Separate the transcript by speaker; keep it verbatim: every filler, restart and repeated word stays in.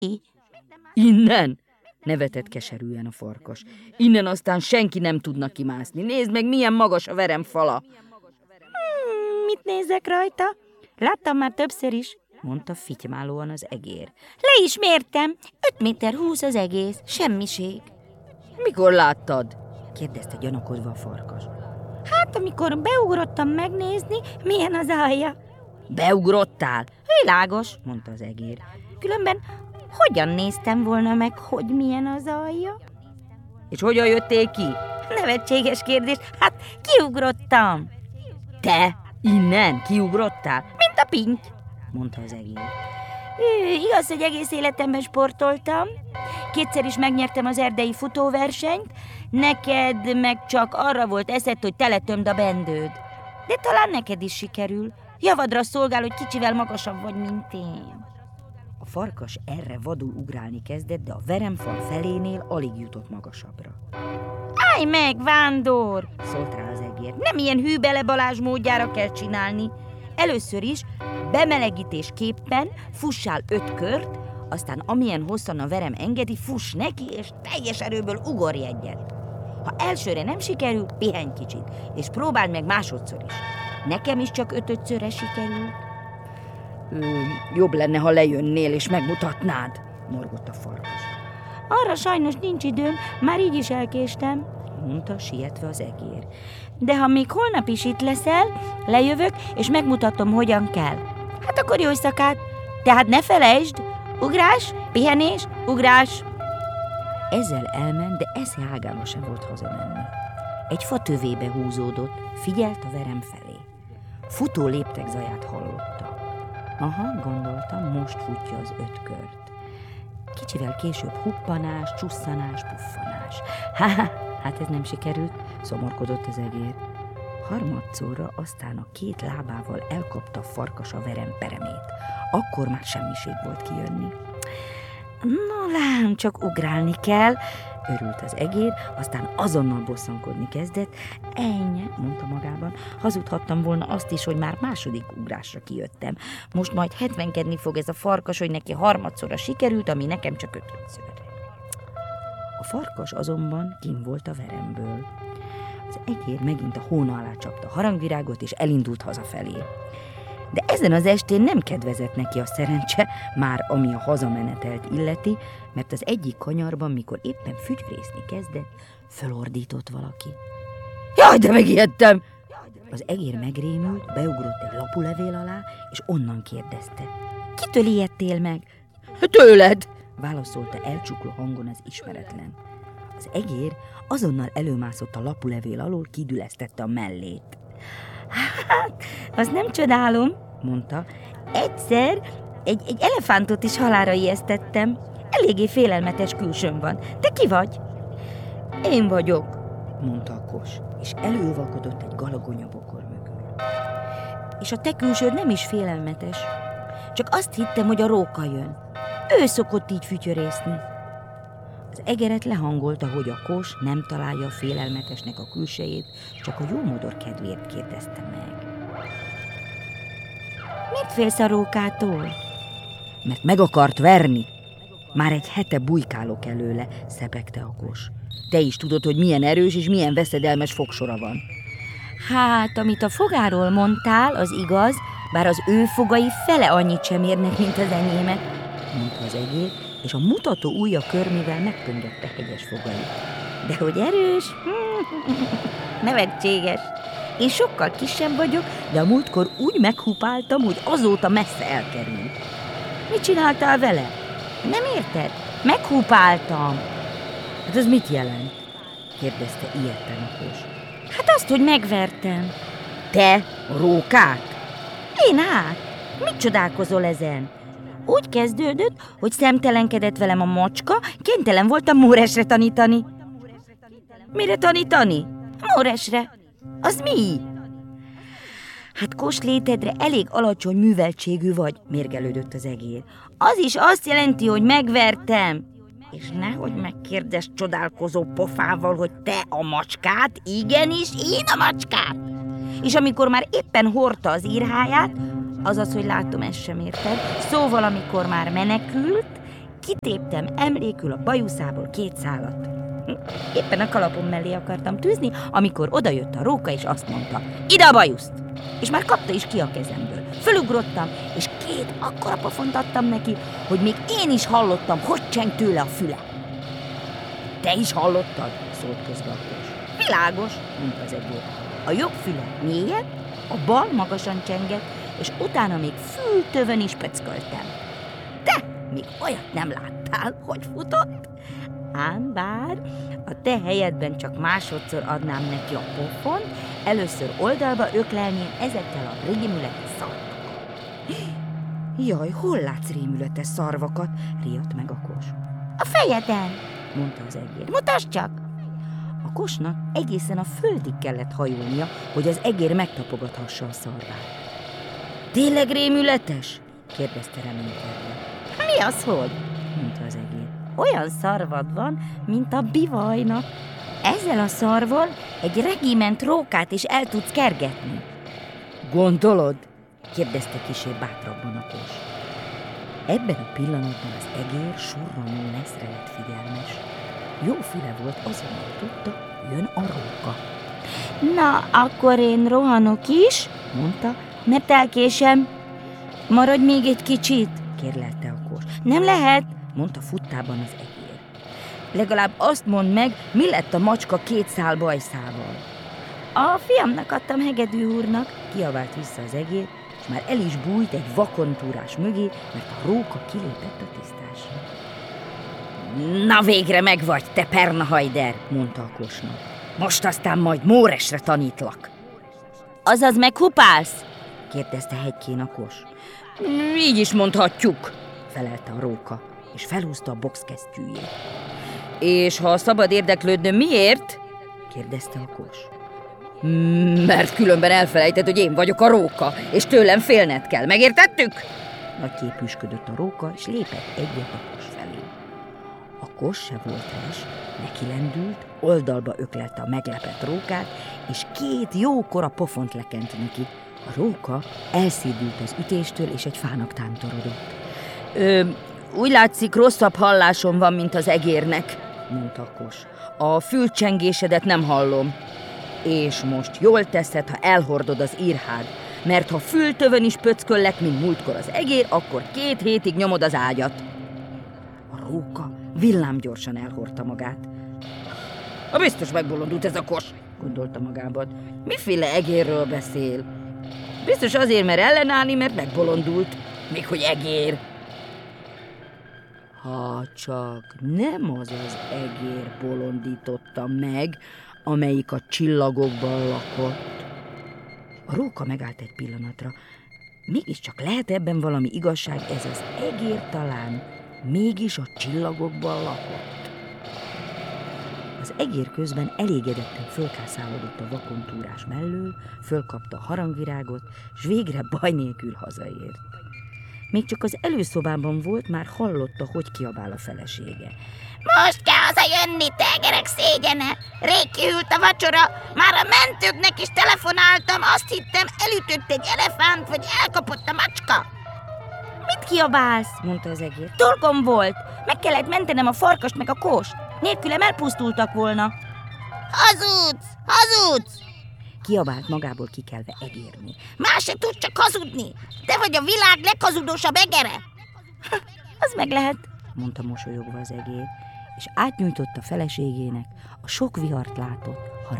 Speaker 1: Mi?
Speaker 2: Innen? Nevetett keserűen a farkas. Innen aztán senki nem tudna kimászni. Nézd meg, milyen magas a veremfala.
Speaker 1: Hmm, mit nézek rajta? Láttam már többször is,
Speaker 2: mondta fitymálóan az egér.
Speaker 1: Le is mértem. Öt méter húsz az egész. Semmiség.
Speaker 2: Mikor láttad? kérdezte gyanakodva a farkas.
Speaker 1: Hát, amikor beugrottam megnézni, milyen az alja.
Speaker 2: Beugrottál?
Speaker 1: Világos,
Speaker 2: mondta az egér.
Speaker 1: Különben hogyan néztem volna meg, hogy milyen az alja?
Speaker 2: És hogyan jöttél ki?
Speaker 1: Nevetséges kérdés. Hát, kiugrottam.
Speaker 2: Te? Innen? Kiugrottál?
Speaker 1: Mint a pinty,
Speaker 2: mondta az egér.
Speaker 1: Ő, igaz, hogy egész életemben sportoltam. Kétszer is megnyertem az erdei futóversenyt. Neked meg csak arra volt eszed, hogy teletömd a bendőd. De talán neked is sikerül. Javadra szolgál, hogy kicsivel magasabb vagy, mint én.
Speaker 2: A farkas erre vadul ugrálni kezdett, de a veremfal felénél alig jutott magasabbra.
Speaker 1: Állj meg, vándor!
Speaker 2: Szólt rá az egér.
Speaker 1: Nem ilyen hűbele Balázs módjára kell csinálni. Először is bemelegítésképpen fussál öt kört, aztán amilyen hosszan a verem engedi, fuss neki, és teljes erőből ugorj egyet. Ha elsőre nem sikerül, pihenj kicsit, és próbáld meg másodszor is. Nekem is csak ötödszörre sikerült.
Speaker 2: Ö, jobb lenne, ha lejönnél, és megmutatnád, morgott a farkas.
Speaker 1: Arra sajnos nincs időm, már így is elkéstem,
Speaker 2: mondta sietve az egér.
Speaker 1: De ha még holnap is itt leszel, lejövök, és megmutatom, hogyan kell. Hát akkor jó éjszakát! Tehát ne felejtsd, ugrás, pihenés, ugrás!
Speaker 2: Ezzel elment, de esze ágába sem volt hazamenni. Egy fa tövébe húzódott, figyelt a verem felé. Futó léptek zaját hallotta. Aha, gondoltam, most futja az öt kört. Kicsivel később huppanás, csusszanás, puffanás. Há, hát ez nem sikerült, szomorkodott az egér. Harmadszorra aztán a két lábával elkapta a farkas a verem peremét. Akkor már semmiség volt kijönni.
Speaker 1: No lám, csak ugrálni kell,
Speaker 2: örült az egér, aztán azonnal bosszankodni kezdett. Ennyi, mondta magában, hazudhattam volna azt is, hogy már második ugrásra kijöttem. Most majd hetvenkedni fog ez a farkas, hogy neki harmadszorra sikerült, ami nekem csak ötödszörre. A farkas azonban kinn volt a veremből. Az egér megint a hóna alá csapta a harangvirágot, és elindult hazafelé. De ezen az estén nem kedvezett neki a szerencse, már ami a hazamenetelt illeti, mert az egyik kanyarban, mikor éppen fütyörészni kezdett, fölordított valaki. Jaj, de megijedtem! Az egér megrémült, beugrott egy lapulevél alá, és onnan kérdezte.
Speaker 1: Kitől ijedtél meg?
Speaker 2: Tőled! Válaszolta elcsukló hangon az ismeretlen. Az egér azonnal előmászott a lapulevél alól, kidülesztette a mellét.
Speaker 1: Hát, azt nem csodálom, mondta. Egyszer egy, egy elefántot is halálra ijesztettem. Eléggé félelmetes külsőm van. Te ki vagy?
Speaker 2: Én vagyok, mondta a kos, és elővalkodott egy galagonya bokor mögül.
Speaker 1: És a te külsőd nem is félelmetes. Csak azt hittem, hogy a róka jön. Ő szokott így fütyörészni.
Speaker 2: Az egeret lehangolta, hogy a kos nem találja félelmetesnek a külsejét, csak a jómodor kedvéért kérdezte meg.
Speaker 1: Miért félsz a rókától?
Speaker 2: Mert meg akart verni. Már egy hete bujkálok előle, szepegte a kos. Te is tudod, hogy milyen erős és milyen veszedelmes fogsora van.
Speaker 1: Hát, amit a fogáról mondtál, az igaz, bár az ő fogai fele annyit sem érnek, mint az enyémet,
Speaker 2: mondta az egér, és a mutató ujja körmével megpöngette hegyes fogait.
Speaker 1: De hogy erős? Nevetséges. Én sokkal kisebb vagyok,
Speaker 2: de a múltkor úgy meghupáltam, hogy azóta messze elkerült.
Speaker 1: Mit csináltál vele? Nem érted? Meghupáltam.
Speaker 2: Hát ez mit jelent? Kérdezte ijedten a kos.
Speaker 1: Hát azt, hogy megvertem.
Speaker 2: Te? A rókát?
Speaker 1: Én hát? Mit csodálkozol ezen? Úgy kezdődött, hogy szemtelenkedett velem a macska, kénytelen voltam Móresre tanítani.
Speaker 2: Mire tanítani?
Speaker 1: Móresre. Az mi?
Speaker 2: Hát koslétedre elég alacsony műveltségű vagy, mérgelődött az egér.
Speaker 1: Az is azt jelenti, hogy megvertem.
Speaker 2: És nehogy megkérdezz csodálkozó pofával, hogy te a macskát, igenis én a macskát.
Speaker 1: És amikor már éppen hordta az írháját, azaz, hogy látom, ezt sem érted, szóval amikor már menekült, kitéptem emlékül a bajuszából két szálat. Éppen a kalapom mellé akartam tűzni, amikor odajött a róka, és azt mondta, ide a bajuszt! És már kapta is ki a kezemből. Fölugrottam, és két akkora pofont adtam neki, hogy még én is hallottam, hogy cseng tőle a füle. Te is hallottad? Szólt közbe a Kós. Világos, mondta az egér. A jobb füle mélyen, a bal magasan csengett, és utána még fültövön is pöcköltem. Te még olyat nem láttál, hogy futott? Ám bár a te helyedben csak másodszor adnám neki a pofont, először oldalba öklelném ezekkel a rémületes szarvakat.
Speaker 2: Jaj, hol látsz rémületes szarvakat? Riadt meg a Kós.
Speaker 1: A fejeden,
Speaker 2: mondta az egér.
Speaker 1: mutasd csak!
Speaker 2: A Kósnak egészen a földig kellett hajolnia, hogy az egér megtapogathassa a szarvát. Tényleg rémületes? kérdezte reménykedve.
Speaker 1: Mi az, hogy?
Speaker 2: Mondta az egér.
Speaker 1: Olyan szarvad van, mint a bivajnak. Ezzel a szarval egy regiment rókát is el tudsz kergetni.
Speaker 2: Gondolod? kérdezte kissé bátrabban a Kós. Ebben a pillanatban az egér surranó neszre lett figyelmes. Jó füle volt, azonnal tudta, jön a róka.
Speaker 1: Na, akkor én rohanok is, mondta, mert elkésem. Maradj még egy kicsit,
Speaker 2: kérlelte a Kós.
Speaker 1: Nem lehet,
Speaker 2: mondta futtában az egér. Legalább azt mondd meg, mi lett a macska két szál bajszával.
Speaker 1: A fiamnak adtam Hegedű úrnak,
Speaker 2: kiabált vissza az egér, és már el is bújt egy vakontúrás mögé, mert a róka kilépett a tisztásra. Na végre megvagy, te pernahajder, mondta a Kósnak. Most aztán majd Móresre tanítlak.
Speaker 1: Azaz meghupálsz?
Speaker 2: kérdezte hegykén a Kós. Így is mondhatjuk, felelte a róka, és felhúzta a boxkesztyűjét. És ha szabad érdeklődnöm, miért? kérdezte a Kós. Mert különben elfelejtett, hogy én vagyok a róka, és tőlem félned kell, megértettük? Nagy képüsködött a róka, és lépett egyet a Kós felé. A Kós se volt res, neki lendült, oldalba öklelte a meglepett rókát, és két jókora pofont lekent neki. A róka elszédült az ütéstől, és egy fának tántorodott. Ö, úgy látszik, rosszabb hallásom van, mint az egérnek, mondta a Kós. A fülcsengésedet nem hallom. És most jól teszed, ha elhordod az írhád, mert ha fültövön is pöcköllek, mint múltkor az egér, akkor két hétig nyomod az ágyat. A róka villámgyorsan elhordta magát. A biztos megbolondult ez a Kós, gondolta magában. Miféle egérről beszél? Biztos azért mer ellenállni, mert megbolondult. Még hogy egér. Ha csak nem az az egér bolondította meg, amelyik a csillagokban lakott. A róka megállt egy pillanatra. Mégiscsak lehet ebben valami igazság, ez az egér talán mégis a csillagokban lakott. Az egér közben elégedetten fölkászálódott a vakontúrás mellől, fölkapta a harangvirágot, s végre baj nélkül hazaért. Még csak az előszobában volt, már hallotta, hogy kiabál a felesége.
Speaker 1: Most kell hazajönni, te egerek szégyene! Rég kihűlt a vacsora, már a mentőknek is telefonáltam, azt hittem, elütött egy elefánt, vagy elkapott a macska. Mit kiabálsz? Mondta az egér. Dolgom volt, meg kellett mentenem a farkast meg a Kóst. Nélkülem elpusztultak volna. Hazudsz! Hazudsz!
Speaker 2: Kiabált magából kikelve egérni.
Speaker 1: Más se tud csak hazudni. Te vagy a világ leghazudósabb egere. Az meg lehet,
Speaker 2: mondta mosolyogva az egér, és átnyújtotta feleségének a sok vihart látott harang